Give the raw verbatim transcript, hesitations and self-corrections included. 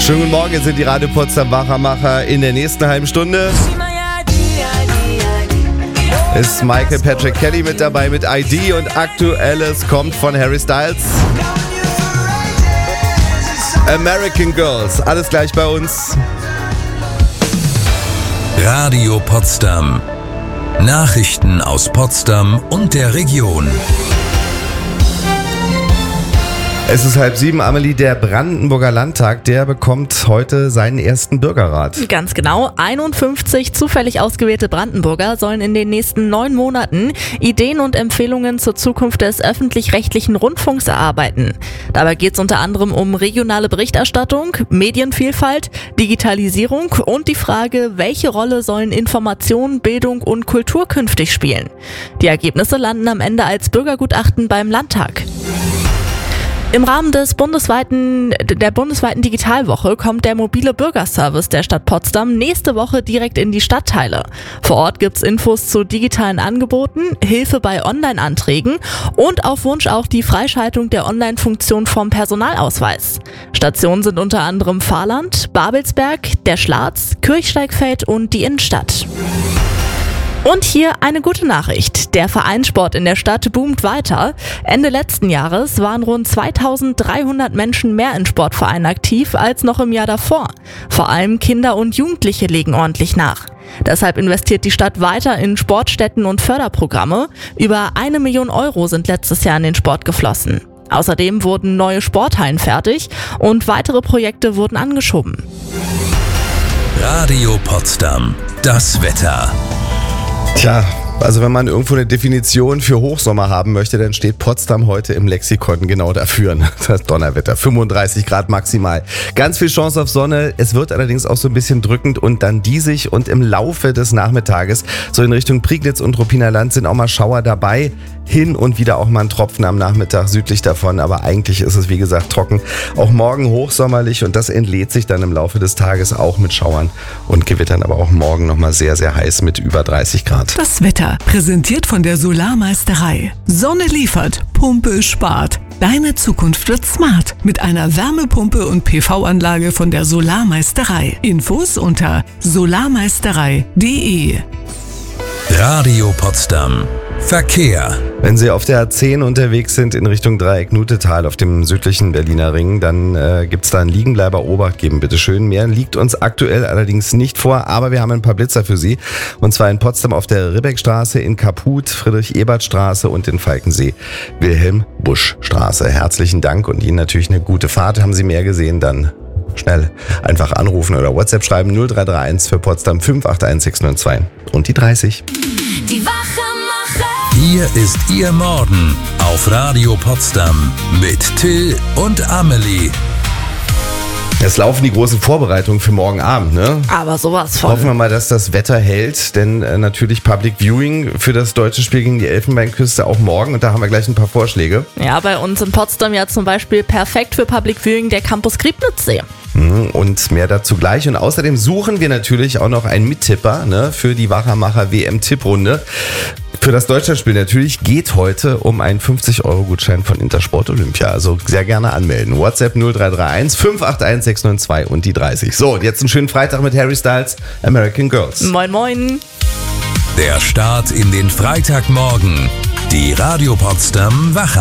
Schönen guten Morgen, jetzt sind die Radio Potsdam Wachermacher. In der nächsten halben Stunde ist Michael Patrick Kelly mit dabei mit I D und Aktuelles kommt von Harry Styles. American Girls, alles gleich bei uns. Radio Potsdam. Nachrichten aus Potsdam und der Region. Es ist halb sieben, Amelie, der Brandenburger Landtag, der bekommt heute seinen ersten Bürgerrat. Ganz genau, einundfünfzig zufällig ausgewählte Brandenburger sollen in den nächsten neun Monaten Ideen und Empfehlungen zur Zukunft des öffentlich-rechtlichen Rundfunks erarbeiten. Dabei geht es unter anderem um regionale Berichterstattung, Medienvielfalt, Digitalisierung und die Frage, welche Rolle sollen Information, Bildung und Kultur künftig spielen. Die Ergebnisse landen am Ende als Bürgergutachten beim Landtag. Im Rahmen des bundesweiten, der bundesweiten Digitalwoche kommt der mobile Bürgerservice der Stadt Potsdam nächste Woche direkt in die Stadtteile. Vor Ort gibt's Infos zu digitalen Angeboten, Hilfe bei Online-Anträgen und auf Wunsch auch die Freischaltung der Online-Funktion vom Personalausweis. Stationen sind unter anderem Fahrland, Babelsberg, der Schlatz, Kirchsteigfeld und die Innenstadt. Und hier eine gute Nachricht. Der Vereinssport in der Stadt boomt weiter. Ende letzten Jahres waren rund zweitausenddreihundert Menschen mehr in Sportvereinen aktiv als noch im Jahr davor. Vor allem Kinder und Jugendliche legen ordentlich nach. Deshalb investiert die Stadt weiter in Sportstätten und Förderprogramme. Über eine Million Euro sind letztes Jahr in den Sport geflossen. Außerdem wurden neue Sporthallen fertig und weitere Projekte wurden angeschoben. Radio Potsdam. Das Wetter. Tja, also wenn man irgendwo eine Definition für Hochsommer haben möchte, dann steht Potsdam heute im Lexikon genau dafür. Das Donnerwetter, fünfunddreißig Grad maximal. Ganz viel Chance auf Sonne. Es wird allerdings auch so ein bisschen drückend und dann diesig. Und im Laufe des Nachmittages, so in Richtung Prignitz und Ruppiner Land, sind auch mal Schauer dabei. Hin und wieder auch mal ein Tropfen am Nachmittag südlich davon, aber eigentlich ist es wie gesagt trocken. Auch morgen hochsommerlich und das entlädt sich dann im Laufe des Tages auch mit Schauern und Gewittern, aber auch morgen nochmal sehr, sehr heiß mit über dreißig Grad. Das Wetter präsentiert von der Solarmeisterei. Sonne liefert, Pumpe spart. Deine Zukunft wird smart mit einer Wärmepumpe und P V-Anlage von der Solarmeisterei. Infos unter solarmeisterei punkt de. Radio Potsdam. Verkehr. Wenn Sie auf der A zehn unterwegs sind in Richtung Dreieck-Nutetal auf dem südlichen Berliner Ring, dann äh, gibt es da einen Liegenbleiber. Obacht geben, bitteschön. Mehr liegt uns aktuell allerdings nicht vor, aber wir haben ein paar Blitzer für Sie. Und zwar in Potsdam auf der Ribbeckstraße, in Kaput, Friedrich-Ebert-Straße und in Falkensee, Wilhelm-Busch-Straße. Herzlichen Dank und Ihnen natürlich eine gute Fahrt. Haben Sie mehr gesehen, dann schnell einfach anrufen oder WhatsApp schreiben null drei drei eins für Potsdam fünf acht eins sechs neun zwei und die dreißig. Die Wachermacher. Hier ist Ihr Morgen auf Radio Potsdam mit Till und Amelie. Es laufen die großen Vorbereitungen für morgen Abend, ne? Aber sowas von. Hoffen wir mal, dass das Wetter hält, denn äh, natürlich Public Viewing für das deutsche Spiel gegen die Elfenbeinküste auch morgen und da haben wir gleich ein paar Vorschläge. Ja, bei uns in Potsdam ja zum Beispiel perfekt für Public Viewing der Campus Griebnitzsee. Und mehr dazu gleich. Und außerdem suchen wir natürlich auch noch einen Mittipper, ne, für die Wachermacher W M-Tipprunde. Für das Deutschlandspiel natürlich geht heute um einen fünfzig Euro Gutschein von Intersport Olympia. Also sehr gerne anmelden. WhatsApp null drei drei eins fünf acht eins sechs neun zwei und die dreißig. So, und jetzt einen schönen Freitag mit Harry Styles, American Girls. Moin moin. Der Start in den Freitagmorgen. Die Radio Potsdam Wacher.